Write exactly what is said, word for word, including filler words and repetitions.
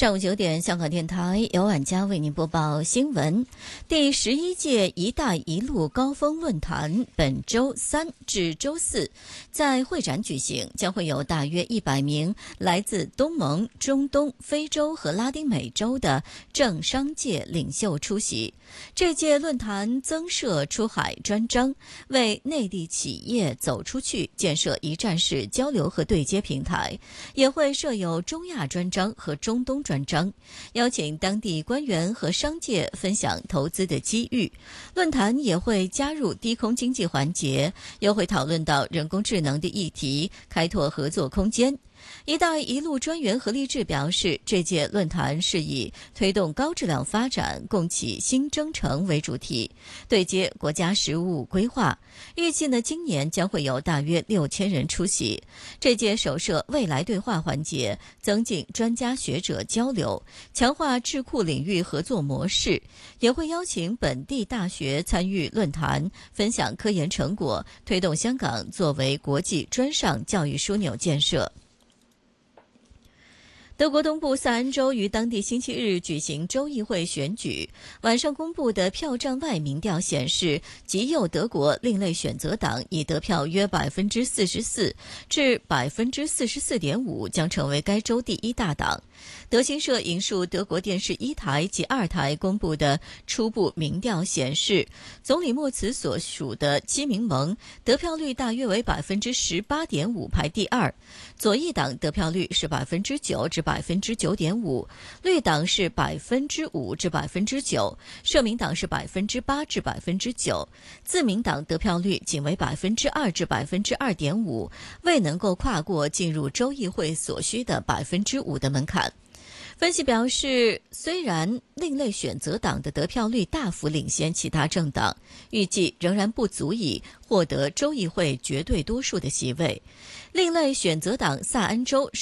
上午九点，香港电台由晚佳为您播报新闻。第十一届“一带一路”高峰论坛本周三至周四在会展举行，将会有大约一百名来自东盟、中东、非洲和拉丁美洲的政商界领袖出席。这届论坛增设出海专章，为内地企业走出去建设一站式交流和对接平台，也会设有中亚专章和中东专章，邀请当地官员和商界分享投资的机遇。论坛也会加入低空经济环节，又会讨论到人工智能的议题，开拓合作空间。一带一路专员何立志表示，这届论坛是以推动高质量发展、共启新征程为主题，对接国家实务规划。预计呢，今年将会有大约六千人出席。这届首设未来对话环节，增进专家学者交流，强化智库领域合作模式，也会邀请本地大学参与论坛，分享科研成果，推动香港作为国际专上教育枢纽建设。德国东部萨恩州于当地星期日举行州议会选举，晚上公布的票站外民调显示，极右德国另类选择党以得票约百分之四十四至百分之四十四点五，将成为该州第一大党。德新社引述德国电视一台及二台公布的初步民调显示，总理默茨所属的基民盟得票率大约为百分之十八点五，排第二；左翼党得票率是百分之九至百分之九点五，绿党是百分之五至百分之九，社民党是百分之八至百分之九，自民党得票率仅为百分之二至百分之二点五，未能够跨过进入州议会所需的百分之五的门槛。分析表示，虽然另类选择党的得票率大幅领先其他政党，预计仍然不足以获得州议会绝对多数的席位。另类选择党萨恩州